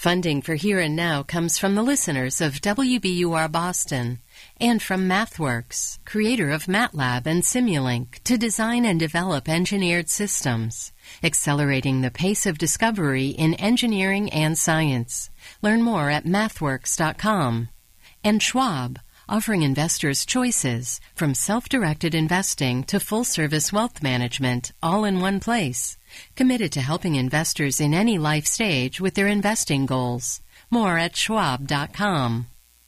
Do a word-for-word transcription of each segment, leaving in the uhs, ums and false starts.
Funding for Here and Now comes from the listeners of W B U R Boston and from MathWorks, creator of MATLAB and Simulink, to design and develop engineered systems, accelerating the pace of discovery in engineering and science. Learn more at mathworks dot com. And Schwab, offering investors choices from self-directed investing to full-service wealth management, all in one place. Committed to helping investors in any life stage with their investing goals. More at schwab dot com.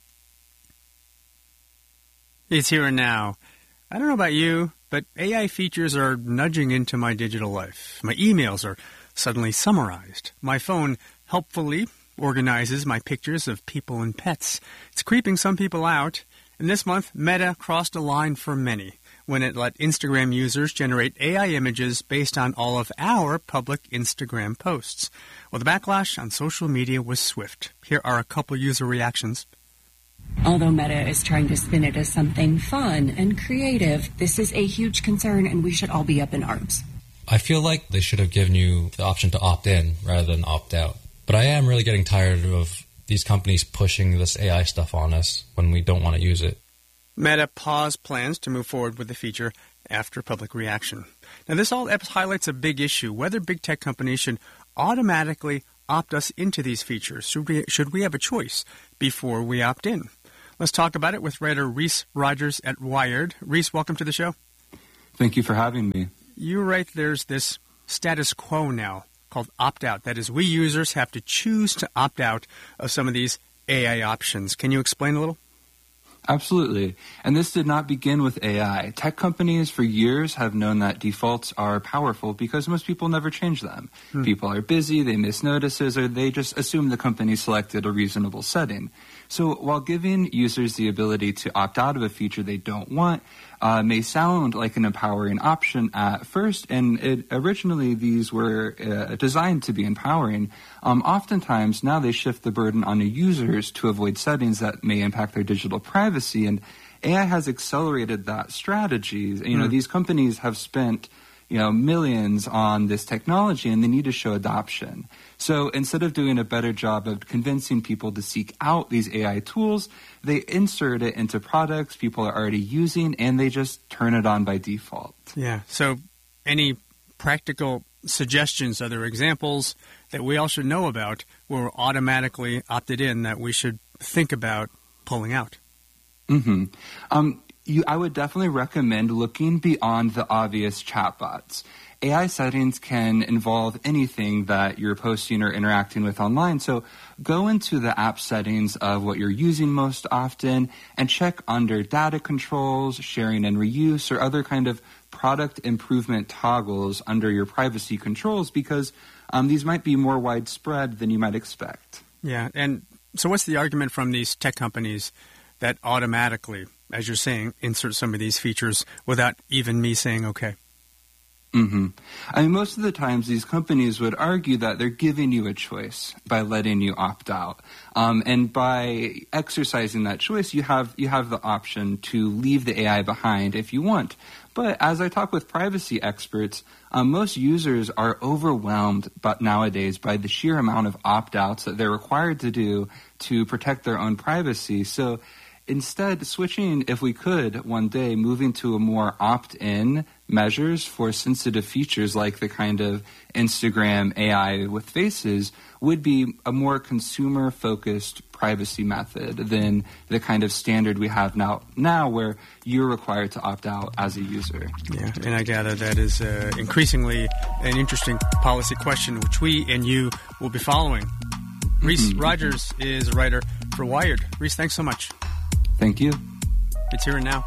It's Here and Now. I don't know about you, but A I features are nudging into my digital life. My emails are suddenly summarized. My phone helpfully organizes my pictures of people and pets. It's creeping some people out. And this month, Meta crossed a line for many when it let Instagram users generate A I images based on all of our public Instagram posts. Well, the backlash on social media was swift. Here are a couple user reactions. Although Meta is trying to spin it as something fun and creative, this is a huge concern and we should all be up in arms. I feel like they should have given you the option to opt in rather than opt out. But I am really getting tired of these companies pushing this A I stuff on us when we don't want to use it. Meta paused plans to move forward with the feature after public reaction. Now, this all highlights a big issue, whether big tech companies should automatically opt us into these features. Should we, should we have a choice before we opt in? Let's talk about it with writer Reese Rogers at Wired. Reese, welcome to the show. Thank you for having me. You write there's this status quo now called opt-out. That is, we users have to choose to opt out of some of these A I options. Can you explain a little? Absolutely. And this did not begin with A I. Tech companies for years have known that defaults are powerful because most people never change them. Hmm. People are busy, they miss notices, or they just assume the company selected a reasonable setting. So while giving users the ability to opt out of a feature they don't want uh, may sound like an empowering option at first, and it, originally these were uh, designed to be empowering, um, oftentimes now they shift the burden on the users to avoid settings that may impact their digital privacy. And A I has accelerated that strategy. You know, mm. these companies have spent you know, millions on this technology, and they need to show adoption. So instead of doing a better job of convincing people to seek out these A I tools, they insert it into products people are already using, and they just turn it on by default. Yeah. So any practical suggestions, other examples that we all should know about where we're automatically opted in that we should think about pulling out? Mm-hmm. Um, You, I would definitely recommend looking beyond the obvious chatbots. A I settings can involve anything that you're posting or interacting with online. So go into the app settings of what you're using most often and check under data controls, sharing and reuse, or other kind of product improvement toggles under your privacy controls, because um, these might be more widespread than you might expect. Yeah, and so what's the argument from these tech companies that automatically, as you're saying, insert some of these features without even me saying okay? Mm-hmm. I mean, most of the times these companies would argue that they're giving you a choice by letting you opt out. Um, and by exercising that choice, you have you have the option to leave the A I behind if you want. But as I talk with privacy experts, um, most users are overwhelmed but nowadays by the sheer amount of opt-outs that they're required to do to protect their own privacy. So instead, switching, if we could, one day, moving to a more opt-in measures for sensitive features like the kind of Instagram A I with faces would be a more consumer-focused privacy method than the kind of standard we have now, now where you're required to opt out as a user. Yeah, and I gather that is uh, increasingly an interesting policy question, which we and you will be following. Reese mm-hmm. Rogers is a writer for Wired. Reese, thanks so much. Thank you. It's Here and Now.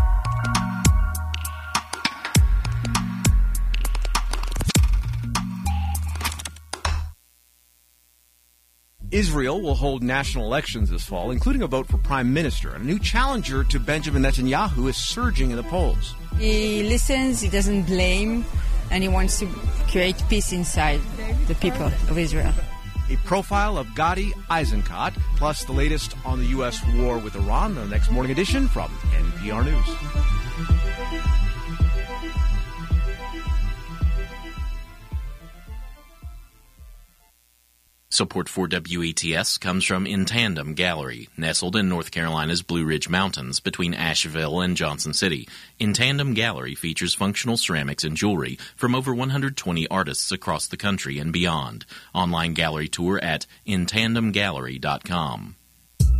Israel will hold national elections this fall, including a vote for prime minister. And a new challenger to Benjamin Netanyahu is surging in the polls. He listens, he doesn't blame, and he wants to create peace inside the people of Israel. A profile of Gadi Eisenkot, plus the latest on the U S war with Iran, the next morning edition from N P R News. Support for W E T S comes from In Tandem Gallery, nestled in North Carolina's Blue Ridge Mountains between Asheville and Johnson City. In Tandem Gallery features functional ceramics and jewelry from over one hundred twenty artists across the country and beyond. Online gallery tour at in tandem gallery dot com.